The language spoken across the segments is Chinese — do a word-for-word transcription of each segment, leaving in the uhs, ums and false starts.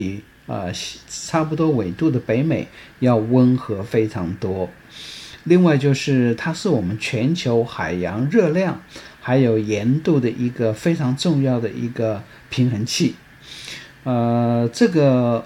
呃差不多纬度的北美要温和非常多。另外就是它是我们全球海洋热量还有盐度的一个非常重要的一个平衡器。呃，这个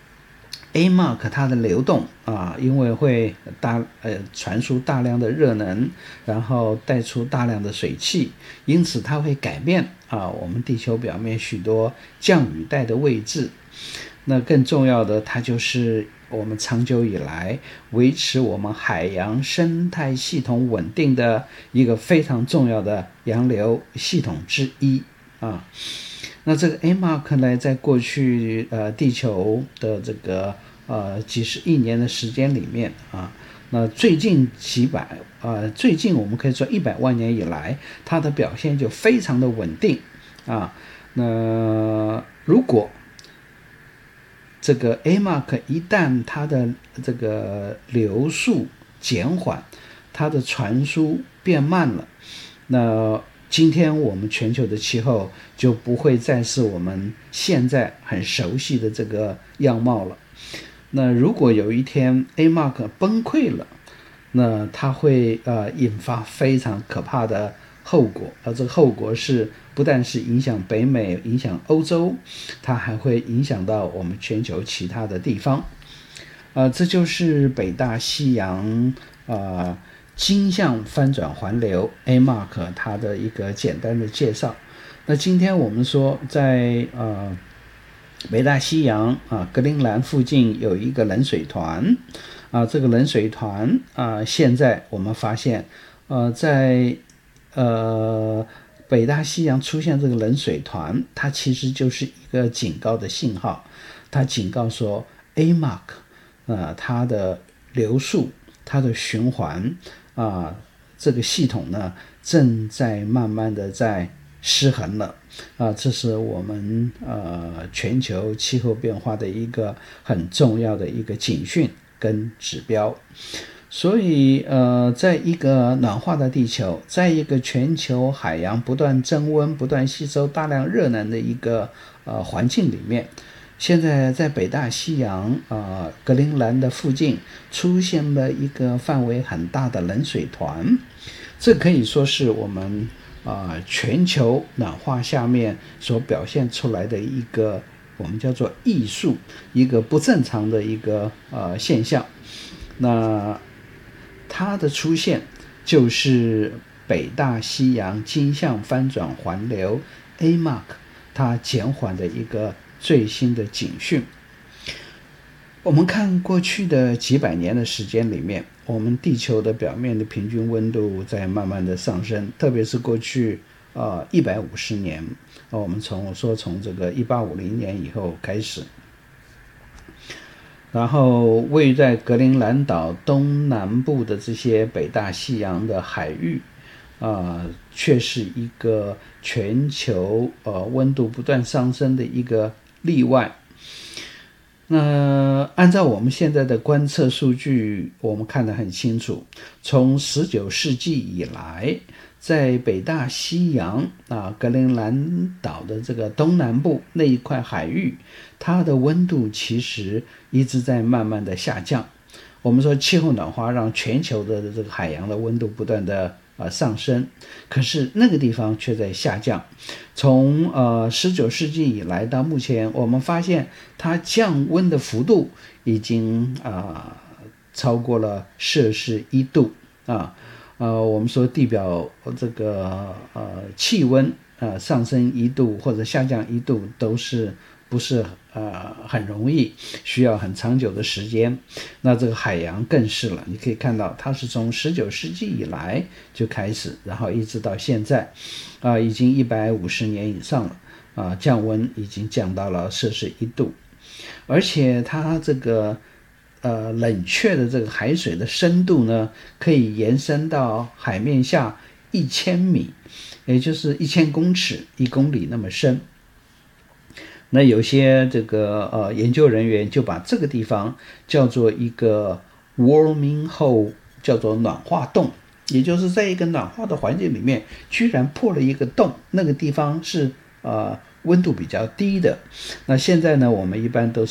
A M A C 它的流动啊，因为会大呃传输大量的热能，然后带出大量的水汽，因此它会改变啊我们地球表面许多降雨带的位置。那更重要的，它就是我们长久以来维持我们海洋生态系统稳定的一个非常重要的洋流系统之一啊。那这个 A M A C 呢，在过去呃地球的这个呃几十亿年的时间里面啊，那最近几百呃最近我们可以说一百万年以来，它的表现就非常的稳定啊。那如果这个 A M A C 一旦它的这个流速减缓，它的传输变慢了，那今天我们全球的气候就不会再是我们现在很熟悉的这个样貌了。那如果有一天 A M A C 崩溃了，那它会呃引发非常可怕的后果，而这个后果是不但是影响北美，影响欧洲，它还会影响到我们全球其他的地方。呃，这就是北大西洋呃径向翻转环流 A M A C 它的一个简单的介绍。那今天我们说在呃北大西洋啊格陵兰附近有一个冷水团啊，这个冷水团啊，现在我们发现呃在呃北大西洋出现这个冷水团，它其实就是一个警告的信号，它警告说 A M A C 呃它的流速它的循环啊，这个系统呢正在慢慢的在失衡了啊，这是我们呃全球气候变化的一个很重要的一个警讯跟指标。所以呃，在一个暖化的地球，在一个全球海洋不断增温、不断吸收大量热能的一个呃环境里面，现在在北大西洋呃格陵兰的附近出现了一个范围很大的冷水团，这可以说是我们啊、呃、全球暖化下面所表现出来的一个我们叫做艺术，一个不正常的一个呃现象。那它的出现就是北大西洋径向翻转环流 A M A C 它减缓的一个最新的警讯。我们看过去的几百年的时间里面，我们地球的表面的平均温度在慢慢的上升，特别是过去呃一百五十年，我们从说从这个一八五零年以后开始。然后位于在格陵兰岛东南部的这些北大西洋的海域啊、呃，却是一个全球呃温度不断上升的一个例外。那按照我们现在的观测数据，我们看得很清楚，从十九世纪以来，在北大西洋啊格陵兰岛的这个东南部那一块海域，它的温度其实一直在慢慢的下降。我们说气候暖化让全球的这个海洋的温度不断的呃上升，可是那个地方却在下降。从呃十九世纪以来到目前，我们发现它降温的幅度已经啊、呃、超过了摄氏一度啊。呃，我们说地表这个呃气温呃上升一度或者下降一度都是不是呃很容易，需要很长久的时间。那这个海洋更是了，你可以看到它是从十九世纪以来就开始，然后一直到现在啊、呃，已经一百五十年以上了啊、呃，降温已经降到了摄氏一度，而且它这个呃，冷却的这个海水的深度呢，可以延伸到海面下一千米，也就是一千公尺，一公里那么深。那有些这个呃研究人员就把这个地方叫做一个 warming hole， 叫做暖化洞，也就是在一个暖化的环境里面，居然破了一个洞，那个地方是呃温度比较低的。那现在呢，我们一般都是